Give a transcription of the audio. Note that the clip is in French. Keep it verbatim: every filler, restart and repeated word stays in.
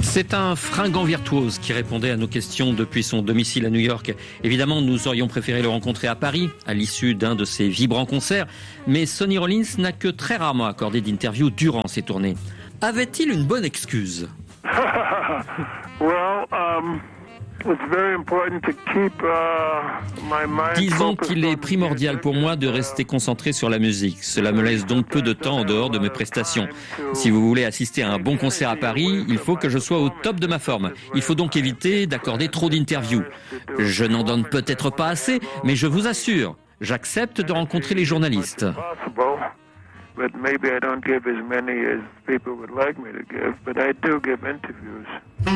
C'est un fringant virtuose qui répondait à nos questions depuis son domicile à New York. Évidemment, nous aurions préféré le rencontrer à Paris, à l'issue d'un de ses vibrants concerts, mais Sonny Rollins n'a que très rarement accordé d'interview durant ses tournées. Avait-il une bonne excuse? well, um... Disons qu'il est primordial pour moi de rester concentré sur la musique. Cela me laisse donc peu de temps en dehors de mes prestations. Si vous voulez assister à un bon concert à Paris, il faut que je sois au top de ma forme. Il faut donc éviter d'accorder trop d'interviews. Je n'en donne peut-être pas assez, mais je vous assure, j'accepte de rencontrer les journalistes. But maybe I don't give as many as people would like me to give, but I do give interviews.